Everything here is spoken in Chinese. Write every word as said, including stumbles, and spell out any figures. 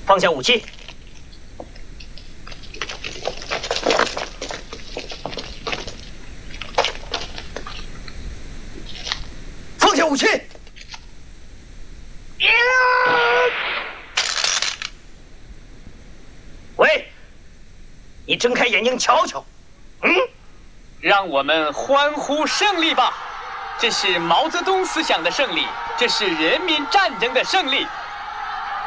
放下武器。放下武器。喂，你睁开眼睛瞧瞧。嗯， 让我们欢呼胜利吧！这是毛泽东思想的胜利，这是人民战争的胜利。